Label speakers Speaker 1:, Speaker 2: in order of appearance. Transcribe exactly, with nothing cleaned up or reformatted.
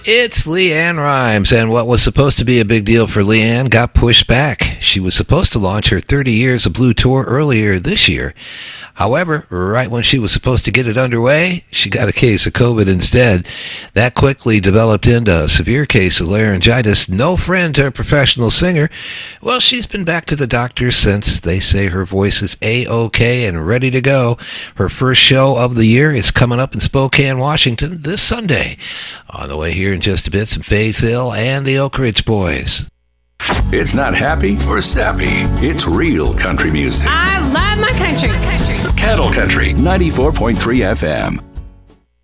Speaker 1: It's LeAnn Rimes, and what was supposed to be a big deal for LeAnn got pushed back. She was supposed to launch her thirty Years of Blue tour earlier this year. However, right when she was supposed to get it underway, she got a case of COVID instead. That quickly developed into a severe case of laryngitis, no friend to a professional singer. Well, she's been back to the doctor since. They say her voice is A-OK and ready to go. Her first show of the year is coming up in Spokane, Washington this Sunday. On the way here in just a bit, some Faith Hill and the Oak Ridge Boys.
Speaker 2: It's not happy or sappy. It's real country music.
Speaker 3: I love my country. country.
Speaker 2: Cattle Country, ninety-four point three F M.